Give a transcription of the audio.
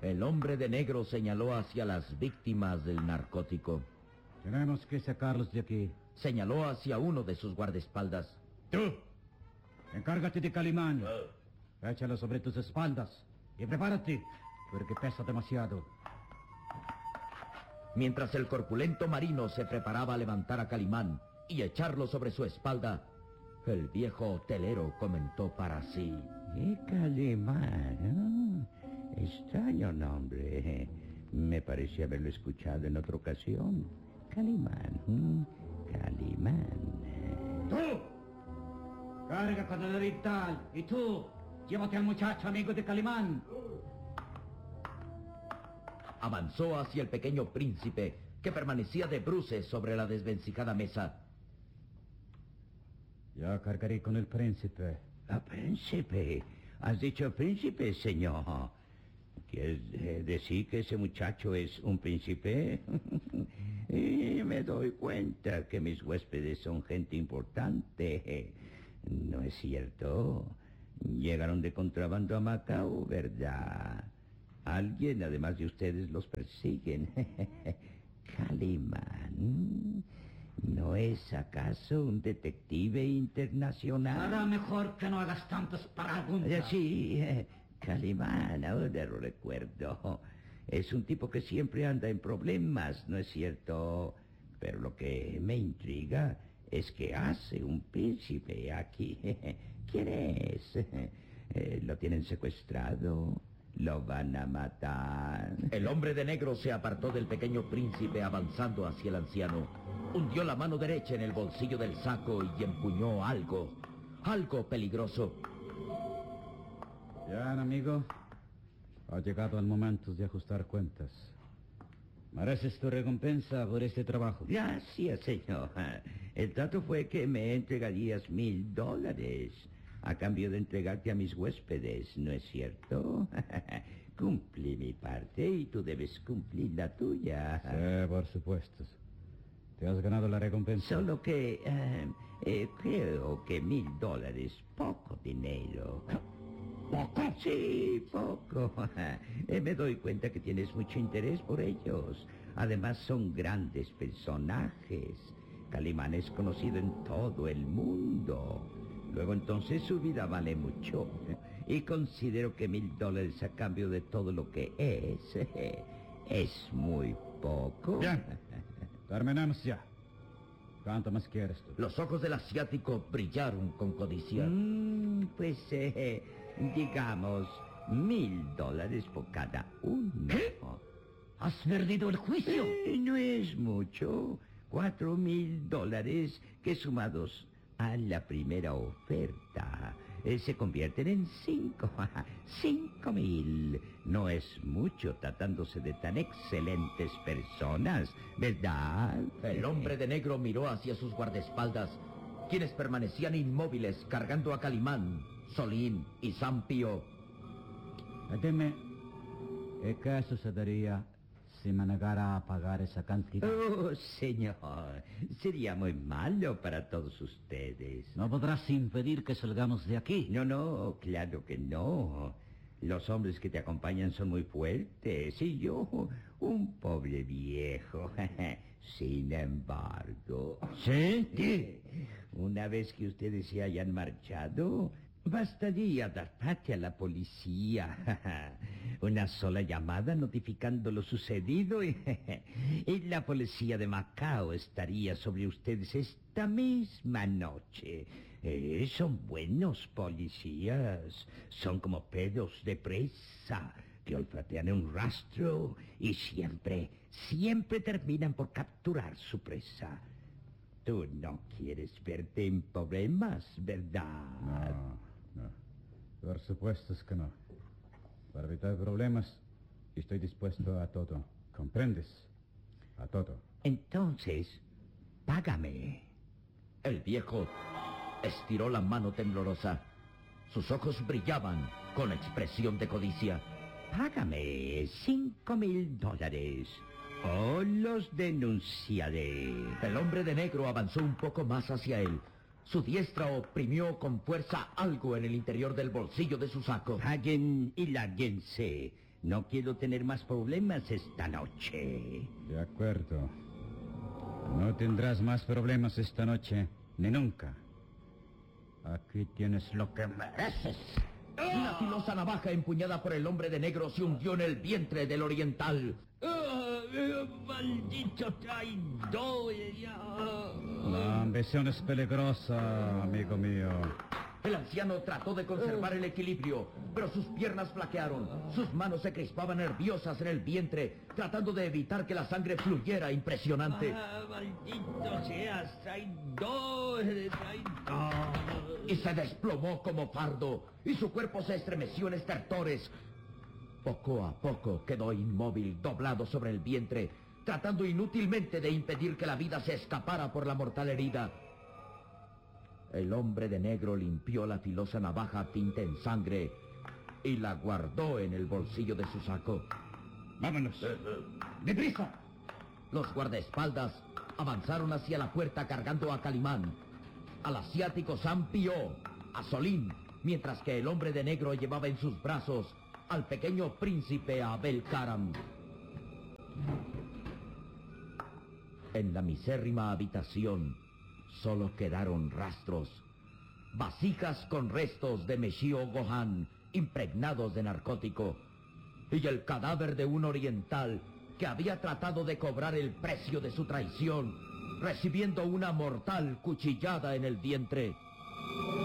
El hombre de negro señaló hacia las víctimas del narcótico. Tenemos que sacarlos de aquí. Señaló hacia uno de sus guardaespaldas. ¡Tú! Encárgate de Calimán. Échalo sobre tus espaldas. Y prepárate, porque pesa demasiado. Mientras el corpulento marino se preparaba a levantar a Calimán y echarlo sobre su espalda, el viejo hotelero comentó para sí. Calimán, extraño nombre. Me parece haberlo escuchado en otra ocasión. Calimán, Calimán. ¡Tú! Carga con el oriental. Y tú, llévate al muchacho amigo de Calimán. Avanzó hacia el pequeño príncipe, que permanecía de bruces sobre la desvencijada mesa. Ya cargaré con el príncipe. Príncipe. ¿Has dicho príncipe, señor? ¿Quieres decir que ese muchacho es un príncipe? Y me doy cuenta que mis huéspedes son gente importante. ¿No es cierto? Llegaron de contrabando a Macao, ¿verdad? Alguien, además de ustedes, los persiguen. Calimán, ¿no es acaso un detective internacional? Será mejor que no hagas tantas preguntas. Sí, Calimán, ahora lo recuerdo. Es un tipo que siempre anda en problemas, ¿no es cierto? Pero lo que me intriga es que hace un príncipe aquí. ¿Quién es? ¿Lo tienen secuestrado? ¿Lo van a matar? El hombre de negro se apartó del pequeño príncipe avanzando hacia el anciano. Hundió la mano derecha en el bolsillo del saco y empuñó algo peligroso. Bien, amigo. Ha llegado el momento de ajustar cuentas. ¿Mereces tu recompensa por este trabajo? Gracias, señor. El trato fue que me entregarías $1000 a cambio de entregarte a mis huéspedes, ¿no es cierto? Cumplí mi parte y tú debes cumplir la tuya. Sí, por supuesto. Te has ganado la recompensa. Solo que creo que $1000, poco dinero. ¿Poco? Sí, poco. Me doy cuenta que tienes mucho interés por ellos. Además, son grandes personajes. Calimán es conocido en todo el mundo. Luego, entonces, su vida vale mucho. Y considero que $1000 a cambio de todo lo que es muy poco. Bien. Terminamos ya. ¿Cuánto más quieres tú? Los ojos del asiático brillaron con codicia. Pues, digamos, $1000 por cada uno. ¿Qué? ¿Has perdido el juicio? No es mucho. $4000 que sumados a la primera oferta se convierten en 5000. No es mucho tratándose de tan excelentes personas, ¿verdad? El hombre de negro miró hacia sus guardaespaldas, quienes permanecían inmóviles cargando a Calimán, Solín y Sampio. Dime, ¿qué sucedería si me negara a pagar esa cantidad? Oh, señor, sería muy malo para todos ustedes. No podrás impedir que salgamos de aquí. No, claro que no. Los hombres que te acompañan son muy fuertes y yo, un pobre viejo. Sin embargo... ¿Sí? Una vez que ustedes se hayan marchado, bastaría dar parte a la policía. Una sola llamada notificando lo sucedido y la policía de Macao estaría sobre ustedes esta misma noche. Son buenos policías. Son como perros de presa que olfatean un rastro y siempre terminan por capturar su presa. Tú no quieres verte en problemas, ¿verdad? No. Por supuesto es que no. Para evitar problemas, estoy dispuesto a todo. ¿Comprendes? A todo. Entonces, págame. El viejo estiró la mano temblorosa. Sus ojos brillaban con expresión de codicia. Págame $5000 o los denunciaré. El hombre de negro avanzó un poco más hacia él. Su diestra oprimió con fuerza algo en el interior del bolsillo de su saco. Paguen y lárguense. No quiero tener más problemas esta noche. De acuerdo. No tendrás más problemas esta noche, ni nunca. Aquí tienes lo que mereces. Una filosa navaja empuñada por el hombre de negro se hundió en el vientre del oriental. ¡Maldito traidor! La ambición es peligrosa, amigo mío. El anciano trató de conservar el equilibrio, pero sus piernas flaquearon. Sus manos se crispaban nerviosas en el vientre, tratando de evitar que la sangre fluyera impresionante. ¡Maldito seas, traidor, traidor! Y se desplomó como fardo, y su cuerpo se estremeció en estertores. Poco a poco quedó inmóvil, doblado sobre el vientre, tratando inútilmente de impedir que la vida se escapara por la mortal herida. El hombre de negro limpió la filosa navaja tinta en sangre y la guardó en el bolsillo de su saco. ¡Vámonos! ¡Deprisa! Los guardaespaldas avanzaron hacia la puerta cargando a Calimán, al asiático San Pío, a Solín, mientras que el hombre de negro llevaba en sus brazos al pequeño príncipe Abel Karam. En la misérrima habitación solo quedaron rastros, vasijas con restos de Meshio Gohan impregnados de narcótico y el cadáver de un oriental que había tratado de cobrar el precio de su traición, recibiendo una mortal cuchillada en el vientre.